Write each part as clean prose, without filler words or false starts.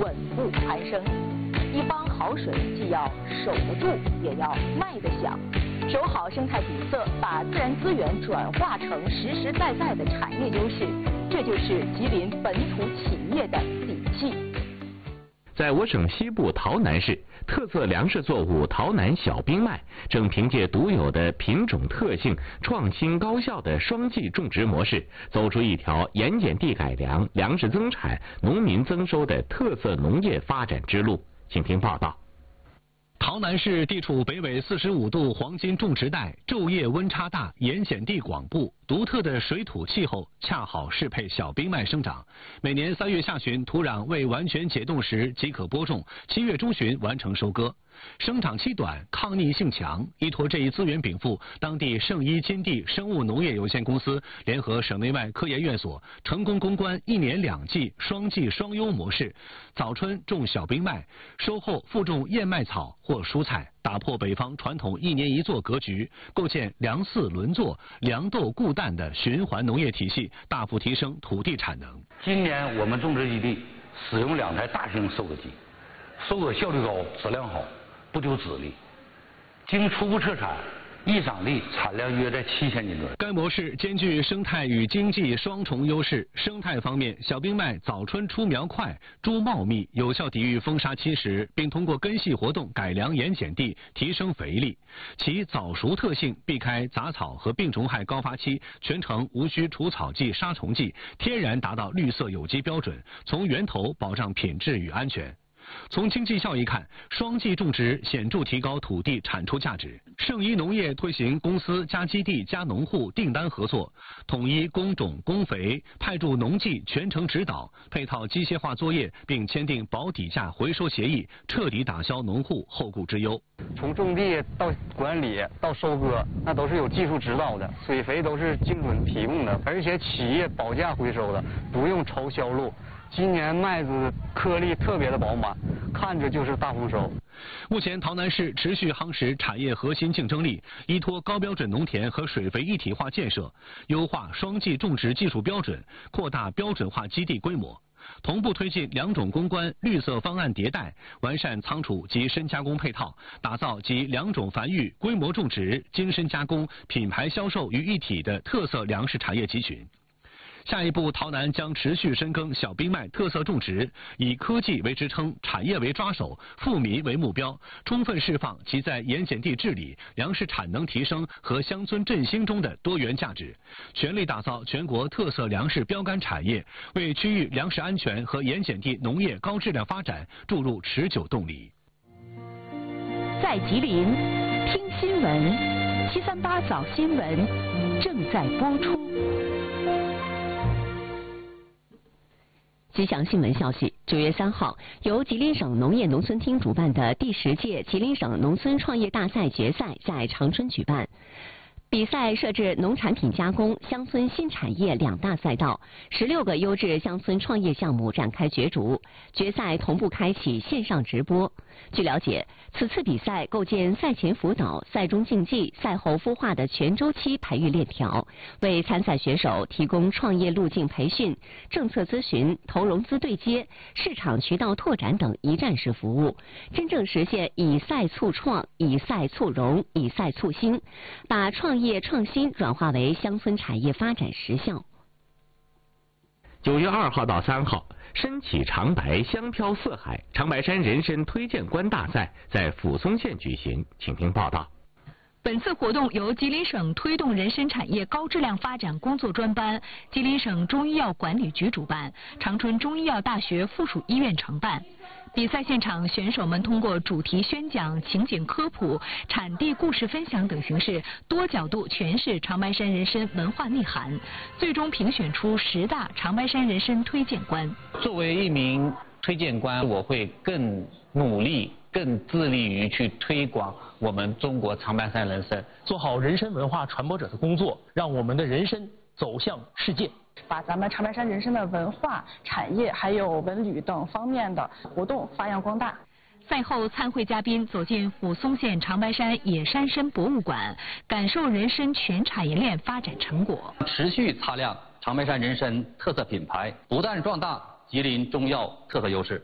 稳步攀升。一方好水既要守得住，也要卖得响。守好生态底色，把自然资源转化成实实在在的产业优势，这就是吉林本土企业的底气。 在我省西部洮南市，特色粮食作物洮南小冰麦正凭借独有的品种特性、创新高效的双季种植模式，走出一条盐碱地改良、粮食增产、农民增收的特色农业发展之路。请听报道。 洮南市地处北纬45度黄金种植带，昼夜温差大，盐碱地广布，独特的水土气候恰好适配小冰麦生长。每年3月下旬土壤未完全解冻时即可播种，7月中旬完成收割。生长期短，抗逆性强，依托这一资源禀赋，当地圣伊金地生物农业有限公司联合省内外科研院所，成功攻关1年2季双季双优模式，早春种小冰麦，收后复种燕麦草或蔬菜，打破北方传统1年1作格局，构建粮饲轮作、粮豆固氮的循环农业体系，大幅提升土地产能。 今年我们种植基地使用2台大型收割机，收割效率高，质量好，不丢籽粒。经初步测产，一场地产量约在7000斤吨。 该模式兼具生态与经济双重优势。生态方面，小冰麦早春出苗快，株茂密，有效抵御风沙侵蚀，并通过根系活动改良盐碱地，提升肥力。其早熟特性，避开杂草和病虫害高发期，全程无需除草剂、杀虫剂，天然达到绿色有机标准，从源头保障品质与安全。从经济效益看，双季种植显著提高土地产出价值。圣伊农业推行公司加基地加农户订单合作，统一供种供肥，派驻农技全程指导，配套机械化作业，并签订保底价回收协议，彻底打消农户后顾之忧。 从种地到管理到收割，那都是有技术指导的，水肥都是精准提供的，而且企业保价回收的，不用愁销路。今年麦子颗粒特别的饱满，看着就是大丰收。 目前洮南市持续夯实产业核心竞争力，依托高标准农田和水肥一体化建设，优化双季种植技术标准，扩大标准化基地规模，同步推进2种攻关绿色方案迭代，完善仓储及深加工配套，打造集2种繁育、规模种植、精深加工、品牌销售于一体的特色粮食产业集群。下一步，洮南将持续深耕小冰麦特色种植，以科技为支撑，产业为抓手，富民为目标，充分释放其在盐碱地治理、粮食产能提升和乡村振兴中的多元价值，全力打造全国特色粮食标杆产业，为区域粮食安全和盐碱地农业高质量发展注入持久动力。 在吉林听新闻，738早新闻正在播出。吉祥新闻消息：9月3号，由吉林省农业农村厅主办的第10届吉林省农村创业大赛决赛在长春举办。比赛设置农产品加工、乡村新产业2大赛道，16个优质乡村创业项目展开角逐。决赛同步开启线上直播。据了解，此次比赛构建赛前辅导、赛中竞技、赛后孵化的全周期培育链条，为参赛选手提供创业路径培训、政策咨询、投融资对接、市场渠道拓展等一站式服务，真正实现以赛促创、以赛促融、以赛促新，把创业创新转化为乡村产业发展实效。 9月2号到3号，身启长白，香飘四海，长白山人参推荐官大赛在抚松县举行，请听报道。 本次活动由吉林省推动人参产业高质量发展工作专班、吉林省中医药管理局主办，长春中医药大学附属医院承办。比赛现场，选手们通过主题宣讲、情景科普、产地故事分享等形式，多角度诠释长白山人参文化内涵，最终评选出10大长白山人参推荐官。 作为一名推荐官，我会更努力、更致力于去推广我们中国长白山人参， 做好人参文化传播者的工作，让我们的人参走向世界。 把咱们长白山人参的文化、产业还有文旅等方面的活动发扬光大。 赛后，参会嘉宾走进抚松县长白山野山参博物馆，感受人参全产业链发展成果。 持续擦亮长白山人参特色品牌，不断壮大吉林中药特色优势。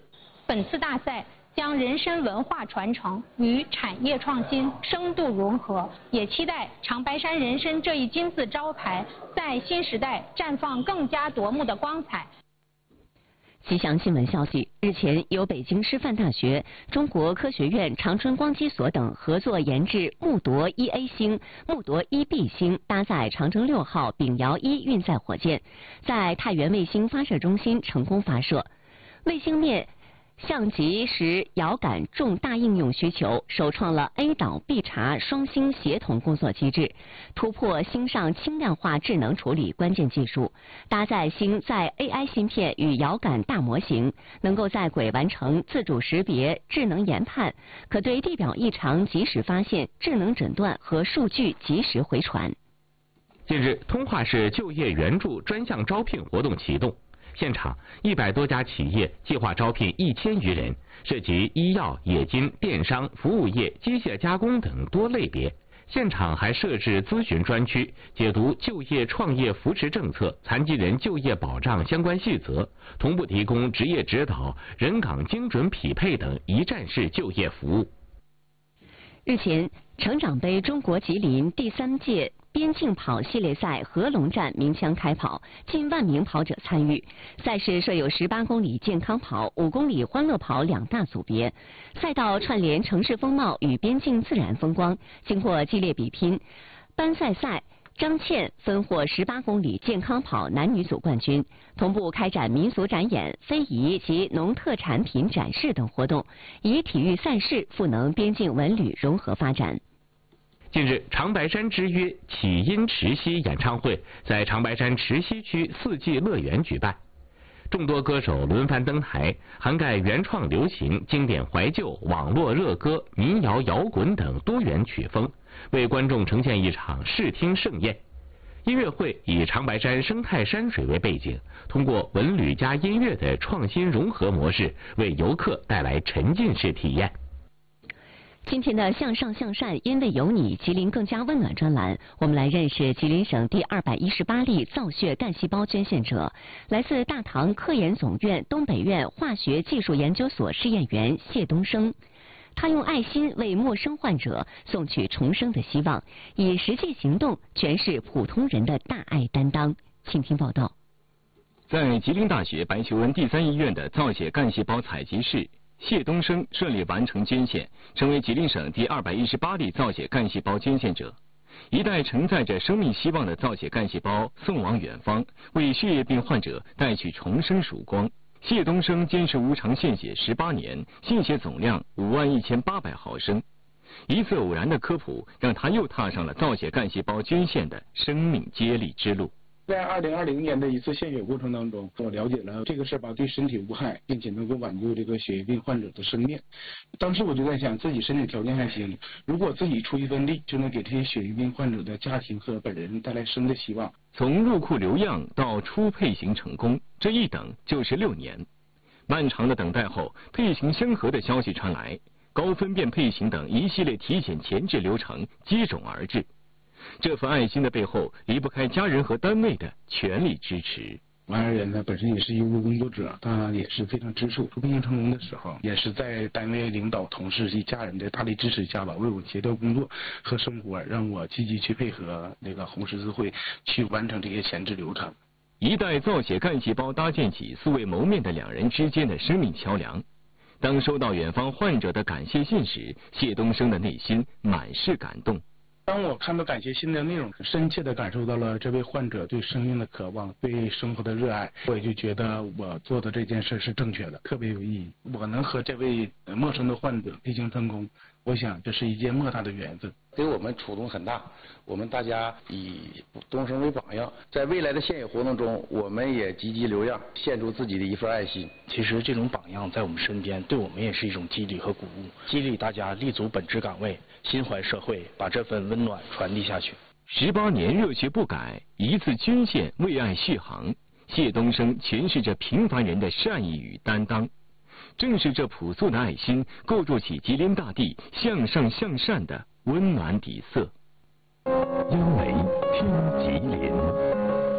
本次大赛将人参文化传承与产业创新深度融合，也期待长白山人参这一金字招牌在新时代绽放更加夺目的光彩。 吉祥新闻消息，日前由北京师范大学、中国科学院长春光机所等合作研制木铎 1A 星、木铎 1B 星搭载长征6号丙遥1运载火箭，在太原卫星发射中心成功发射。卫星面向即时遥感重大应用需求，首创了 A 导 B 查双星协同工作机制，突破星上轻量化智能处理关键技术，搭载星在 AI 芯片与遥感大模型，能够在轨完成自主识别、智能研判，可对地表异常及时发现、智能诊断和数据及时回传。 近日，通化市就业援助专项招聘活动启动。现场100多家企业计划招聘1000余人，涉及医药、冶金、电商、服务业、机械加工等多类别。现场还设置咨询专区，解读就业创业扶持政策、残疾人就业保障相关细则，同步提供职业指导、人岗精准匹配等一站式就业服务。 日前，成长杯中国吉林第3届边境跑系列赛合龙站鸣枪开跑，近10000名跑者参与。赛事设有18公里健康跑、5公里欢乐跑2大组别。赛道串联城市风貌与边境自然风光，经过激烈比拼，班赛张倩分获18公里健康跑男女组冠军，同步开展民俗展演、非遗及农特产品展示等活动，以体育赛事赋能边境文旅融合发展。 近日，长白山之约启音池溪演唱会在长白山池溪区4季乐园举办，众多歌手轮番登台，涵盖原创流行、经典怀旧、网络热歌、民谣、摇滚等多元曲风，为观众呈现一场视听盛宴。音乐会以长白山生态山水为背景，通过文旅加音乐的创新融合模式，为游客带来沉浸式体验。 今天的向上向善，因为有你，吉林更加温暖专栏，我们来认识吉林省第218例造血干细胞捐献者，来自大唐科研总院东北院化学技术研究所试验员谢东升。他用爱心为陌生患者送去重生的希望，以实际行动诠释普通人的大爱担当。请听报道。 在吉林大学白求恩第3医院的造血干细胞采集室，谢东升顺利完成捐献，成为吉林省第218例造血干细胞捐献者。一袋承载着生命希望的造血干细胞送往远方，为血液病患者带去重生曙光。谢东升坚持无偿献血18年，献血总量51800毫升。一次偶然的科普，让他又踏上了造血干细胞捐献的生命接力之路。 在2020年的一次献血过程当中，我了解了这个事吧对身体无害，并且能够挽救这个血液病患者的生命。当时我就在想，自己身体条件还行，如果自己出一份力，就能给这些血液病患者的家庭和本人带来生的希望。 从入库留样到初配型成功，这一等就是6年。漫长的等待后，配型相合的消息传来，高分辨配型等一系列体检前置流程接踵而至。这份爱心的背后，离不开家人和单位的全力支持。 我爱人呢本身也是医务工作者，他也是非常支持我出配型成功的时候，也是在单位领导、同事及家人的大力支持下吧，为我协调工作和生活，让我积极去配合那个红十字会去完成这些前置流程。 一代造血干细胞搭建起素未谋面的2人之间的生命桥梁。当收到远方患者的感谢信时，谢东升的内心满是感动。 当我看到感谢信的内容，深切地感受到了这位患者对生命的渴望，对生活的热爱，我也就觉得我做的这件事是正确的，特别有意义。我能和这位陌生的患者配型成功，我想这是一件莫大的缘分， 给我们触动很大。我们大家以东升为榜样，在未来的献血活动中，我们也积极留样，献出自己的一份爱心。 其实这种榜样在我们身边，对我们也是一种激励和鼓舞，激励大家立足本职岗位，心怀社会，把这份温暖传递下去。 18年热血不改，一次捐献为爱续航。谢东升诠释着平凡人的善意与担当。正是这朴素的爱心，构筑起吉林大地向上向善的温暖底色。 因为听吉林。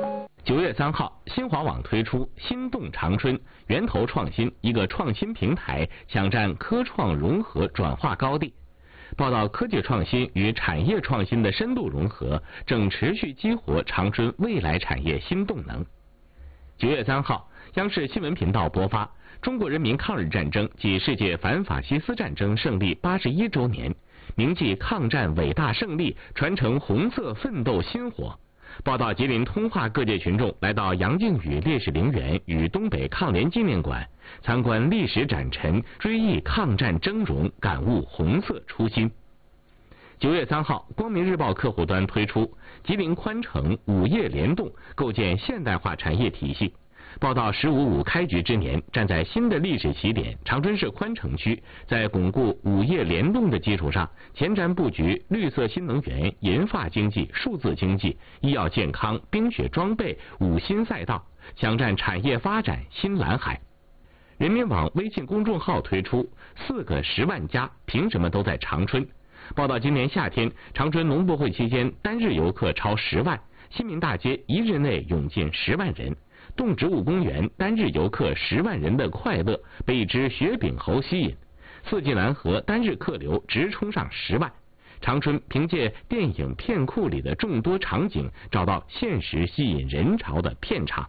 9月3号，新华网推出心动长春源头创新一个创新平台，抢占科创融合转化高地。报道科技创新与产业创新的深度融合，正持续激活长春未来产业新动能。9月3号，央视新闻频道播发中国人民抗日战争暨世界反法西斯战争胜利81周年，铭记抗战伟大胜利，传承红色奋斗薪火。报道吉林通化各界群众来到杨靖宇烈士陵园与东北抗联纪念馆参观历史展陈，追忆抗战峥嵘，感悟红色初心。9月3号，光明日报客户端推出吉林宽城5业联动，构建现代化产业体系。报道“15+5”开局之年，站在新的历史起点，长春市宽城区在巩固5业联动的基础上，前瞻布局绿色新能源、银发经济、数字经济、医药健康、冰雪装备5新赛道，抢占产业发展新蓝海。人民网微信公众号推出4个10万家，凭什么都在长春？报道今年夏天，长春农博会期间单日游客超10万，新民大街1日内涌进10万人。动植物公园单日游客10万人的快乐被一只雪柄猴吸引，四季蓝河单日客流直冲上10万。长春凭借电影片库里的众多场景，找到现实吸引人潮的片场。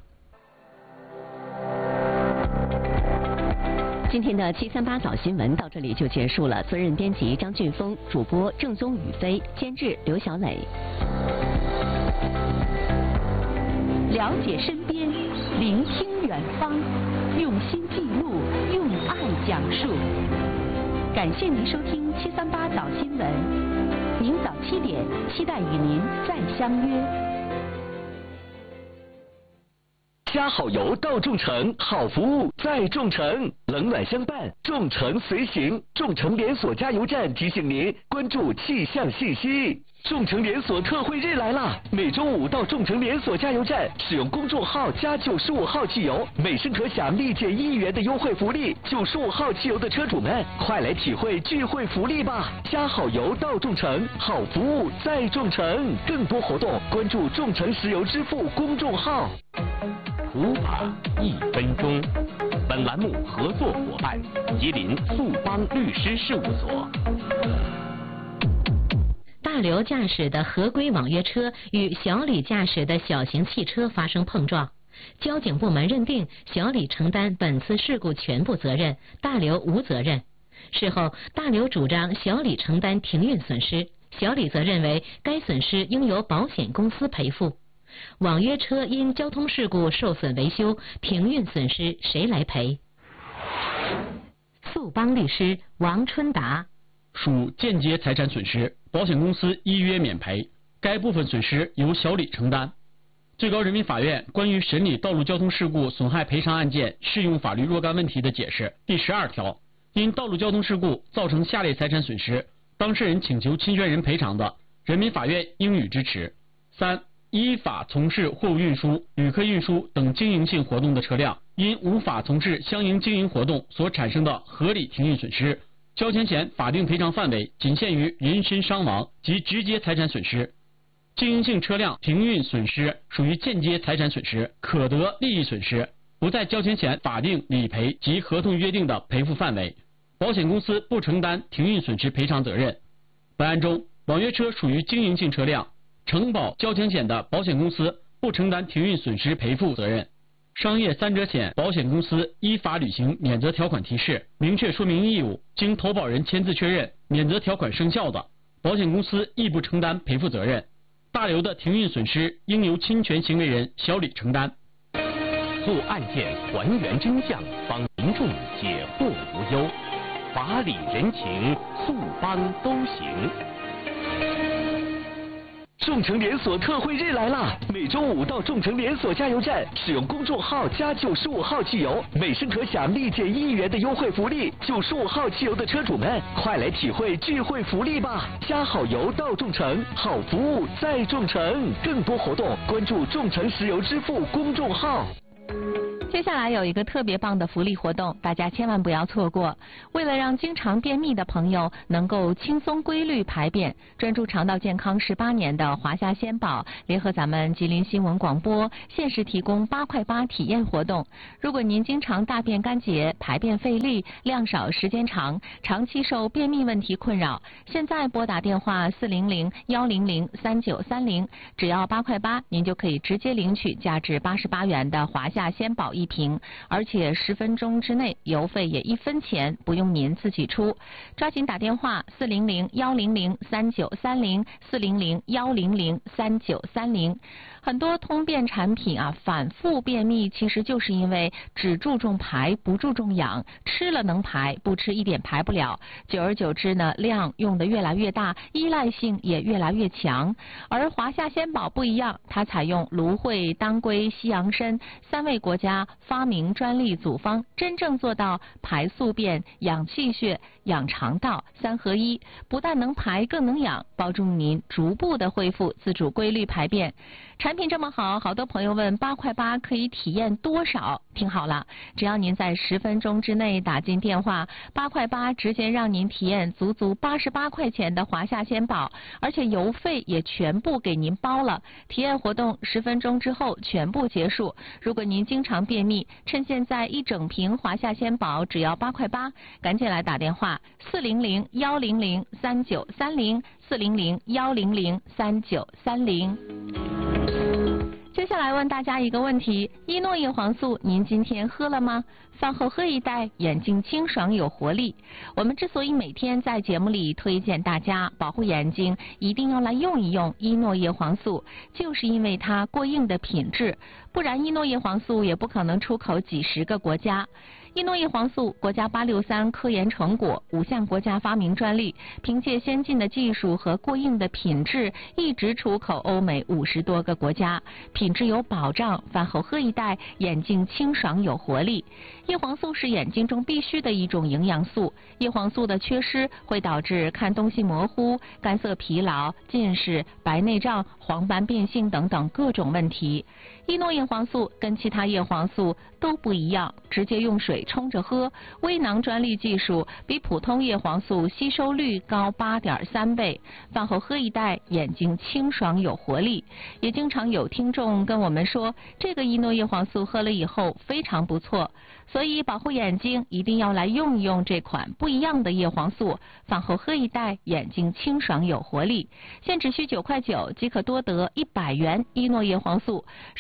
今天的738早新闻到这里就结束了，责任编辑张俊峰，主播郑宗宇飞，监制刘小磊。了解身边，聆听远方，用心记录，用爱讲述。感谢您收听738早新闻，明早7点，期待与您再相约。 加好油到众诚，好服务在众诚，冷暖相伴，众诚随行。众诚连锁加油站提醒您关注气象信息。众诚连锁特惠日来啦！每周5到众诚连锁加油站使用公众号加95号汽油，每升可享立减1元的优惠福利。95号汽油的车主们，快来体会聚会福利吧！加好油到众诚，好服务在众诚。更多活动关注众诚石油支付公众号。 普法1分钟。本栏目合作伙伴吉林速邦律师事务所。 大刘驾驶的合规网约车与小李驾驶的小型汽车发生碰撞，交警部门认定小李承担本次事故全部责任，大刘无责任。事后，大刘主张小李承担停运损失，小李则认为该损失应由保险公司赔付。网约车因交通事故受损维修，停运损失谁来赔？速邦律师王春达。 属间接财产损失，保险公司依约免赔，该部分损失由小李承担。最高人民法院关于审理道路交通事故损害赔偿案件适用法律若干问题的解释第12条，因道路交通事故造成下列财产损失，当事人请求侵权人赔偿的，人民法院应予支持。3、依法从事货物运输、旅客运输等经营性活动的车辆，因无法从事相应经营活动所产生的合理停运损失，交钱前法定赔偿范围仅限于人身伤亡及直接财产损失。经营性车辆停运损失属于间接财产损失，可得利益损失，不在交钱前法定理赔及合同约定的赔付范围，保险公司不承担停运损失赔偿责任。本案中，网约车属于经营性车辆，承保交钱险的保险公司不承担停运损失赔付责任。商业3者险保险公司依法履行免责条款提示，明确说明义务，经投保人签字确认免责条款生效的，保险公司亦不承担赔付责任。大刘的停运损失应由侵权行为人小李承担。 做案件还原真相，帮民众解惑无忧，法理人情，速帮都行。 众诚连锁特惠日来啦！每周5到众诚连锁加油站使用公众号加95号汽油，每升可享立减1元的优惠福利。95号汽油的车主们，快来体会聚会福利吧！加好油到众诚，好服务在众诚。更多活动关注众诚石油支付公众号。 接下来有一个特别棒的福利活动，大家千万不要错过。为了让经常便秘的朋友能够轻松规律排便，专注肠道健康18年的华夏鲜宝联合咱们吉林新闻广播限时提供8块8体验活动。如果您经常大便干结、排便费力、量少时间长，长期受便秘问题困扰，现在拨打电话400-100-3930，只要8块8，您就可以直接领取价值88元的华夏鲜宝1瓶，而且10分钟之内邮费也1分钱不用您自己出。抓紧打电话400-100-3930，400-100-3930。很多通便产品反复便秘其实就是因为只注重排不注重养，吃了能排，不吃一点排不了，久而久之呢，量用得越来越大，依赖性也越来越强。而华夏鲜宝不一样，它采用芦荟、当归、西洋参3位国家发明专利组方，真正做到排宿便、养气血、养肠道3合1，不但能排更能养，保证您逐步的恢复自主规律排便。产品这么好，好多朋友问8块8可以体验多少？听好了，只要您在10分钟之内打进电话，8块8直接让您体验足88块钱的华夏鲜宝，而且邮费也全部给您包了。体验活动10分钟之后全部结束。如果您经常便秘，趁现在1整瓶华夏鲜宝只要8块8，赶紧来打电话400-100-3930，400-100-3930。接下来问大家一个问题，依诺叶黄素您今天喝了吗？饭后喝一袋，眼睛清爽有活力。我们之所以每天在节目里推荐大家保护眼睛，一定要来用一用依诺叶黄素，就是因为它过硬的品质，不然依诺叶黄素也不可能出口几10个国家。依诺叶黄素国家863科研成果，5项国家发明专利，凭借先进的技术和过硬的品质，一直出口欧美50多个国家，品质有保障，饭后喝一袋，眼睛清爽有活力。叶黄素是眼睛中必须的一种营养素，叶黄素的缺失会导致看东西模糊、干涩疲劳、近视、白内障、黄斑变性等等各种问题。依诺叶黄素跟其他叶黄素都不一样，直接用水冲着喝，微囊专利技术，比普通叶黄素吸收率高8.3倍。饭后喝一袋，眼睛清爽有活力。也经常有听众跟我们说，这个依诺叶黄素喝了以后非常不错。所以保护眼睛一定要来用一用这款不一样的叶黄素，饭后喝一袋，眼睛清爽有活力。现只需9块9即可多得100元依诺叶黄素。